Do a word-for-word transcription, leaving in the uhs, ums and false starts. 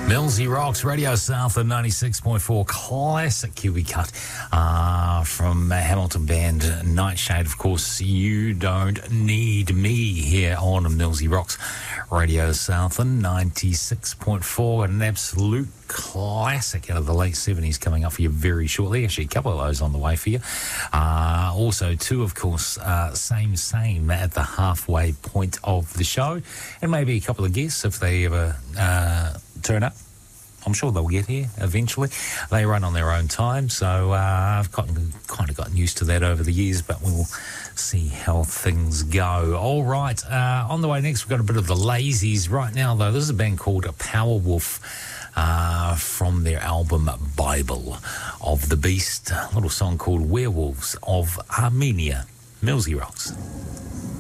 Millsy Rocks, Radio South and ninety-six point four, classic Kiwi cut uh, from Hamilton band Nightshade. Of course, You Don't Need Me here on Millsy Rocks, Radio South and ninety-six point four. An absolute classic out of the late seventies coming up for you very shortly. Actually, a couple of those on the way for you. Uh, also, two, of course, uh, Same Same at the halfway point of the show. And maybe a couple of guests if they ever uh, turn up. I'm sure they'll get here eventually. They run on their own time, so uh, I've gotten, kind of gotten used to that over the years, but we'll see how things go. All right, uh, on the way next, we've got a bit of the Lazies. Right now, though, this is a band called Powerwolf uh, from their album Bible of the Beast, a little song called Werewolves of Armenia. Millsy Rocks.